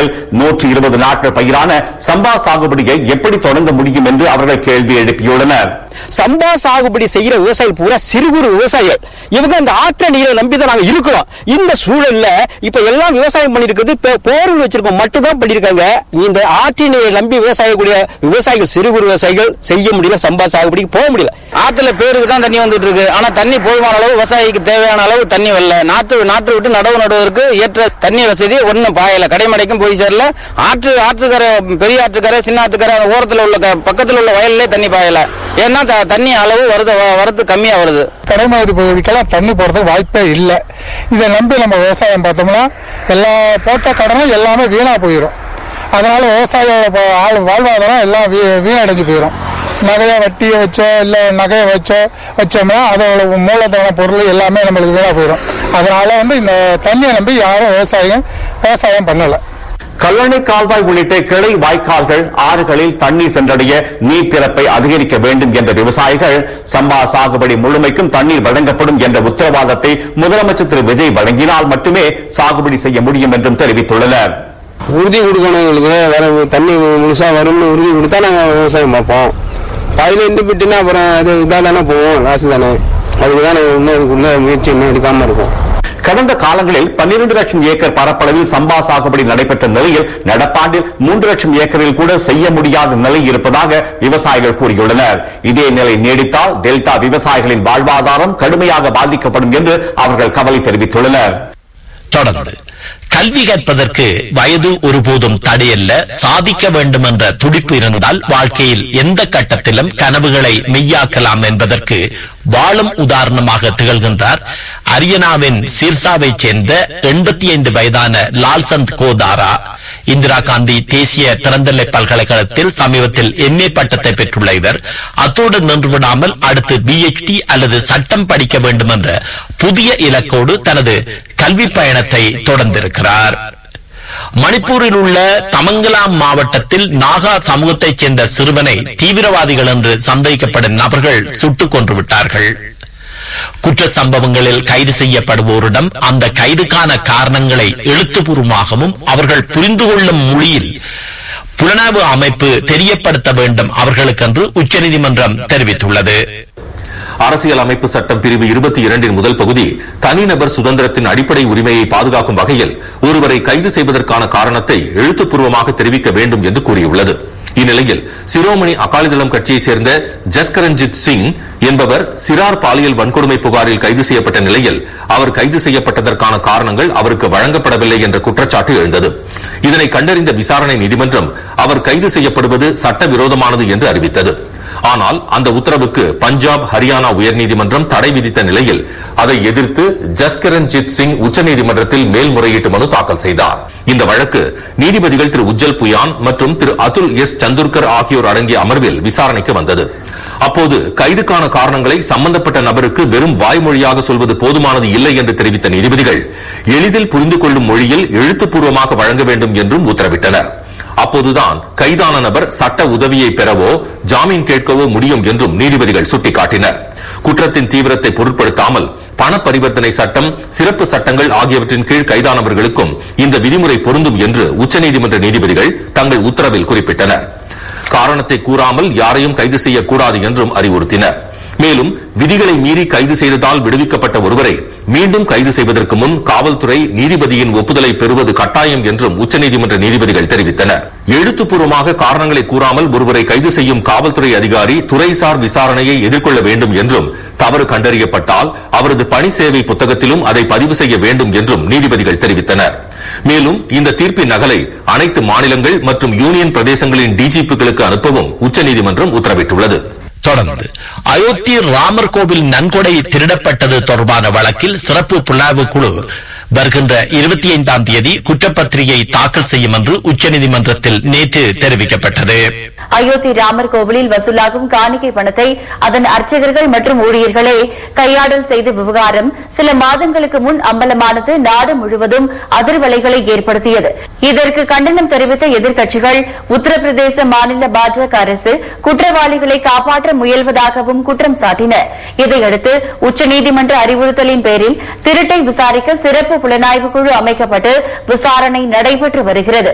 விவசாயிகள் 120 நாட்கள் பயிரான சம்பா சாகுபடியை எப்படி தொடங்க முடியும் என்று அவர்கள் கேள்வி எழுப்பியுள்ளனர். சம்பா சாகுபடி செய்யற விவசாயிகள் பூரா சிறு குறு விவசாயிகள். இவங்க இந்த ஆற்ற நீரை நம்பிதான் நாங்க இருக்கிறோம். இந்த சூழல்ல இப்ப எல்லாம் விவசாயம் பண்ணிருக்கிறது போர்வெல் வச்சிருக்கோம் மட்டும்தான் பண்ணிருக்காங்க. இந்த ஆற்று நீரை நம்பி விவசாயிகள் சிறு குறு விவசாயிகள் செய்ய முடியல, சம்பா சாகுபடிக்கு போக முடியல. ஆத்துல பேருக்கு தான் தண்ணி வந்துட்டு இருக்கு. ஆனா தண்ணி போதுமான அளவு விவசாயிக்கு தேவையான அளவு தண்ணி வரல. நாற்று விட்டு நடவு நடுவதற்கு ஏற்ற தண்ணி வசதி ஒன்னும் பாயல. கடைமடைக்கும் போய் சேரல. ஆற்றுக்கரை, பெரிய ஆற்றுக்கரை, சின்ன ஆற்றுக்கரை ஓரத்தில் உள்ள பக்கத்தில் உள்ள வயல்லே தண்ணி பாயல. ஏன்னா தண்ணி அளவு வரது கம்மியா வருது. கடைமடை பகுதிக்கெல்லாம் தண்ணி போறதுக்கு வாய்ப்பே இல்லை. இதை நம்பி நம்ம விவசாயம் பார்த்தோம்னா எல்லா போட்ட கடனும் எல்லாமே வீணா போயிடும். அதனால விவசாயியோட வாழ்வாதாரம் எல்லாம் வீணடைஞ்சு போயிடும். நகையை வட்டியை வச்சோ இல்லை நகையை வச்சோம்னா அதோட மூலதன பொருள் எல்லாமே நம்மளுக்கு வீணா போயிடும். அதனால இந்த தண்ணியை நம்பி யாரும் விவசாயம் பண்ணலை. கல்லணை கால்வாய் உள்ளிட்ட கிளை வாய்க்கால்கள், ஆறுகளில் தண்ணீர் சென்றடைய நீர் திறப்பை அதிகரிக்க வேண்டும் என்ற விவசாயிகள் சம்பா சாகுபடி முழுமைக்கும் தண்ணீர் வழங்கப்படும் என்ற உத்தரவாதத்தை முதலமைச்சர் திரு விஜய் வழங்கினால் மட்டுமே சாகுபடி செய்ய முடியும் என்றும் தெரிவித்துள்ளனர். உறுதி கொடுக்கணும், வேற தண்ணி முழுசா வரும்னு உறுதி கொடுத்தா நாங்க விவசாயம் பார்ப்போம். பாதியில இருந்து போயிட்டுன்னா அப்புறம் அது இதாக தானே போவோம், லாஸ் தானே. அதுக்குதான் இன்னும் முயற்சி இன்னும் எடுக்காம இருக்கும். கடந்த காலங்களில் 12 லட்சம் ஏக்கர் பரப்பளவில் சம்பா சாகுபடி நடைபெற்ற நிலையில் நடப்பாண்டில் 3 லட்சம் ஏக்கரில் கூட செய்ய முடியாத நிலை இருப்பதாக விவசாயிகள் கூறியுள்ளனர். இதே நிலை நீடித்தால் டெல்டா விவசாயிகளின் வாழ்வாதாரம் கடுமையாக பாதிக்கப்படும் என்று அவர்கள் கவலை தெரிவித்துள்ளனர். தொடர்ந்து கல்வி கற்பதற்கு வயது ஒருபோதும் தடையல்ல. சாதிக்க வேண்டும் என்ற துடிப்பு இருந்தால் வாழ்க்கையில் எந்த கட்டத்திலும் கனவுகளை மெய்யாக்கலாம் என்பதற்கு வாழும் உதாரணமாக திகழ்கின்றார் அரியனாவின் சீர்சாவைச் சேர்ந்த 85 வயதான லால்சந்த் கோதாரா. இந்திரா காந்தி தேசிய திறந்தநிலை பல்கலைக்கழகத்தில் சமீபத்தில் MA பட்டத்தை பெற்றுள்ள இவர் அத்தோடு நின்றுவிடாமல் அடுத்து PhD அல்லது சட்டம் படிக்க வேண்டும் என்ற புதிய இலக்கோடு தனது கல்வி பயணத்தை தொடர்ந்திருக்கிறார். மணிப்பூரில் உள்ள தமங்கலாம் மாவட்டத்தில் நாகா சமூகத்தைச் சேர்ந்த சிறுவனை தீவிரவாதிகள் என்று சந்தேகிக்கப்படும் நபர்கள் சுட்டுக் கொன்று விட்டார்கள். குற்ற சம்பவங்களில் கைது செய்யப்படுவோரிடம் அந்த கைதுக்கான காரணங்களை எழுத்துப்பூர்வமாகவும் அவர்கள் புரிந்து கொள்ளும் மொழியில் புலனாய்வு அமைப்பு தெரியப்படுத்த வேண்டும் அவர்களுக்கென்று உச்சநீதிமன்றம் தெரிவித்துள்ளது. அரசியல் அமைப்பு சட்டம் பிரிவு 22 முதல் பகுதி தனிநபர் சுதந்திரத்தின் அடிப்படை உரிமையை பாதுகாக்கும் வகையில் ஒருவரை கைது செய்வதற்கான காரணத்தை எழுத்துப்பூர்வமாக தெரிவிக்க வேண்டும் என்று கூறியுள்ளது. இந்நிலையில் சிரோமணி அகாலிதளம் கட்சியைச் சேர்ந்த ஜஸ்கரன்ஜித் சிங் என்பவர் சிறார் பாலியல் வன்கொடுமை புகாரில் கைது செய்யப்பட்ட நிலையில் அவர் கைது செய்யப்பட்டதற்கான காரணங்கள் அவருக்கு வழங்கப்படவில்லை என்ற குற்றச்சாட்டு எழுந்தது. இதனை கண்டறிந்த விசாரணை நீதிமன்றம் அவர் கைது செய்யப்படுவது சட்டவிரோதமானது என்று அறிவித்தது. ஆனால் அந்த உத்தரவுக்கு பஞ்சாப், ஹரியானா உயர்நீதிமன்றம் தடை விதித்த நிலையில் அதை எதிர்த்து ஜஸ்கரன்ஜித் சிங் உச்சநீதிமன்றத்தில் மேல்முறையீட்டு மனு தாக்கல் செய்தார். இந்த வழக்கு நீதிபதிகள் திரு உஜ்ஜல் புயான் மற்றும் திரு அதுல் எஸ் சந்துர்கர் ஆகியோர் அடங்கிய அமர்வில் விசாரணைக்கு வந்தது. அப்போது கைதுக்கான காரணங்களை சம்பந்தப்பட்ட நபருக்கு வெறும் வாய்மொழியாக சொல்வது போதுமானது இல்லை என்று தெரிவித்த நீதிபதிகள் எளிதில் புரிந்து கொள்ளும் மொழியில் எழுத்துப்பூர்வமாக வழங்க வேண்டும் என்றும் உத்தரவிட்டனர். அப்போதுதான் கைதான நபர் சட்ட உதவியை பெறவோ ஜாமீன் கேட்கவோ முடியும் என்றும் நீதிபதிகள் சுட்டிக்காட்டினர். குற்றத்தின் தீவிரத்தை பொருட்படுத்தாமல் பண பரிவர்த்தனை சட்டம், சிறப்பு சட்டங்கள் ஆகியவற்றின் கீழ் கைதானவர்களுக்கும் இந்த விதிமுறை பொருந்தும் என்று உச்சநீதிமன்ற நீதிபதிகள் தங்கள் உத்தரவில் குறிப்பிட்டனர். காரணத்தை கூறாமல் யாரையும் கைது செய்யக்கூடாது என்றும் அறிவுறுத்தினர். மேலும் விதிகளை மீறி கைது செய்ததால் விடுவிக்கப்பட்ட ஒருவரை மீண்டும் கைது செய்வதற்கு முன் காவல்துறை நீதிபதியின் ஒப்புதலை பெறுவது கட்டாயம் என்றும் உச்சநீதிமன்ற நீதிபதிகள் தெரிவித்தனர். எழுத்துப்பூர்வமாக காரணங்களை கூறாமல் ஒருவரை கைது செய்யும் காவல்துறை அதிகாரி துறைசார் விசாரணையை எதிர்கொள்ள வேண்டும் என்றும் தவறு கண்டறியப்பட்டால் அவரது பணி சேவை புத்தகத்திலும் அதை பதிவு செய்ய வேண்டும் என்றும் நீதிபதிகள் தெரிவித்தனர். மேலும் இந்த தீர்ப்பின் நகலை அனைத்து மாநிலங்கள் மற்றும் யூனியன் பிரதேசங்களின் டிஜிபிகளுக்கு அனுப்பவும் உச்சநீதிமன்றம் உத்தரவிட்டுள்ளது. தொடர்ந்து அயோத்தி ராமர் கோவில் நன்கொடை திருடப்பட்டது தொடர்பான வழக்கில் சிறப்பு புலனாய்வு குழு வருகின்ற 25ஆம் தேதி குற்றப்பத்திரிகை தாக்கல் செய்யும் என்று உச்சநீதிமன்றத்தில் நேற்று தெரிவிக்கப்பட்டது. அயோத்தி ராமர் கோவிலில் வசூலாகும் காணிக்கை பணத்தை அதன் அர்ச்சகர்கள் மற்றும் ஊழியர்களே கையாடல் செய்த விவகாரம் சில மாதங்களுக்கு முன் அம்பலமானது நாடு முழுவதும் அதிர்வலைகளை ஏற்படுத்தியது. இதற்கு கண்டனம் தெரிவித்த எதிர்க்கட்சிகள் உத்தரப்பிரதேச மாநில பாஜக அரசு குற்றவாளிகளை காப்பாற்ற முயல்வதாகவும் குற்றம் சாட்டின. இதையடுத்து உச்சநீதிமன்ற அறிவுறுத்தலின் பேரில் திருட்டை விசாரிக்க சிறப்பு புலனாய்வு குழு அமைக்கப்பட்டு விசாரணை நடைபெற்று வருகிறது.